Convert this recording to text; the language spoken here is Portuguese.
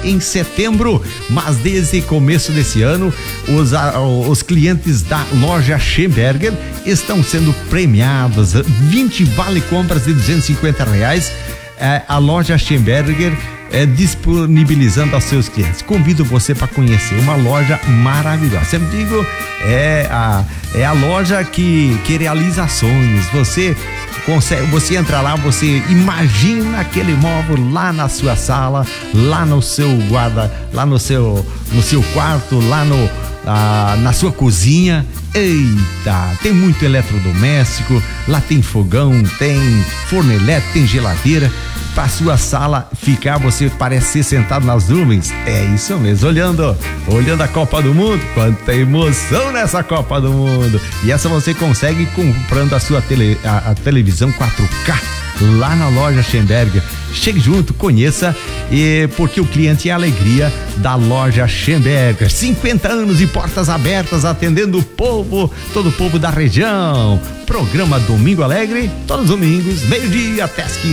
em setembro, mas desde começo desse ano, os clientes da loja Schemberger estão sendo premiados, 20 vale compras de R$250, a loja Schemberger disponibilizando aos seus clientes. Convido você para conhecer uma loja maravilhosa. Sempre digo, é a loja que realiza sonhos. Você entra lá, você imagina aquele móvel lá na sua sala, lá no seu lá no seu quarto, lá na sua cozinha. Eita, tem muito eletrodoméstico, lá tem fogão, tem forno elétrico, tem geladeira. Para sua sala ficar, você parece ser sentado nas nuvens. É isso mesmo, olhando a Copa do Mundo. Quanta emoção nessa Copa do Mundo! E essa você consegue comprando a sua televisão 4K lá na loja Schemberger. Chegue junto, conheça, porque o cliente é a alegria da loja Schemberger. 50 anos e portas abertas, atendendo todo o povo da região. Programa Domingo Alegre, todos os domingos, meio-dia até as 15.